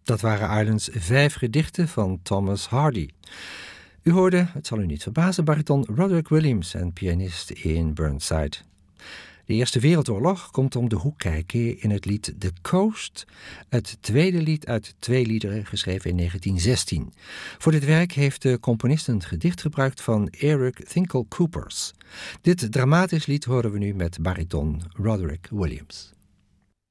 Dat waren Ireland's 5 gedichten van Thomas Hardy. U hoorde, het zal u niet verbazen, bariton Roderick Williams en pianist Ian Burnside. De Eerste Wereldoorlog komt om de hoek kijken in het lied The Coast, het tweede lied uit 2 liederen geschreven in 1916. Voor dit werk heeft de componist een gedicht gebruikt van Eric Thinkle Coopers. Dit dramatisch lied horen we nu met bariton Roderick Williams.